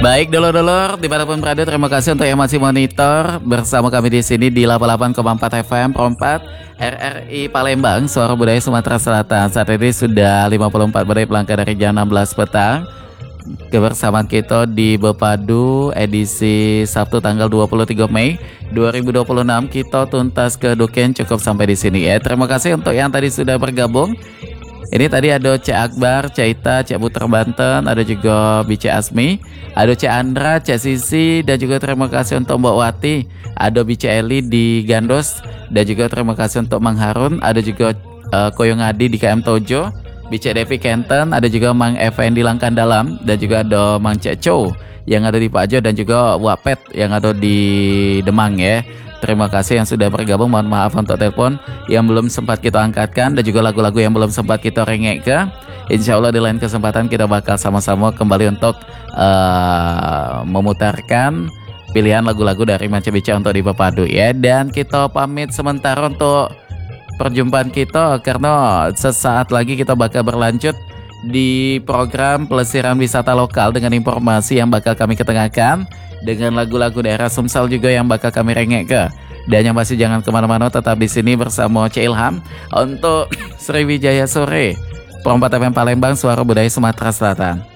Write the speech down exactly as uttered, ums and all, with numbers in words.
Baik dulur-dulur dimanapun berada, terima kasih untuk yang masih monitor bersama kami di sini di delapan puluh delapan koma empat F M Pro empat R R I Palembang, Suara Budaya Sumatera Selatan. Saat ini sudah lima puluh empat menit melangkah dari jam enam belas petang. Kebersamaan kita di Bepadu edisi Sabtu tanggal dua puluh tiga Mei dua ribu dua puluh enam, kita tuntas ke Duken cukup sampai di sini ya. Terima kasih untuk yang tadi sudah bergabung. Ini tadi ada Cek Akbar, Cek Ita, Cek Putra Banten, ada juga Bice Asmi, ada Cek Andra, Cek Sisi, dan juga terima kasih untuk Mbak Wati, ada Bice Eli di Gandos, dan juga terima kasih untuk Mang Harun, ada juga uh, Koyong Adi di K M Tojo, Bice Devi Kenten, ada juga Mang Effendi Langkan Dalam, dan juga ada Mang Cek Chow yang ada di Pajo, dan juga Wapet yang ada di Demang ya. Terima kasih yang sudah bergabung. Mohon maaf untuk telepon yang belum sempat kita angkatkan dan juga lagu-lagu yang belum sempat kita rengek ke. Insya Allah di lain kesempatan kita bakal sama-sama kembali untuk uh, memutarkan pilihan lagu-lagu dari Manca Bica untuk di Bepadu ya. Dan kita pamit sementara untuk perjumpaan kita karena sesaat lagi kita bakal berlanjut di program pelesiran wisata lokal dengan informasi yang bakal kami ketengahkan, dengan lagu-lagu daerah Sumsel juga yang bakal kami rengek ke. Dan yang masih jangan kemana-mana, tetap di sini bersama Cik Ilham untuk Sriwijaya Sore Pro empat F M Palembang, Suara Budaya Sumatera Selatan.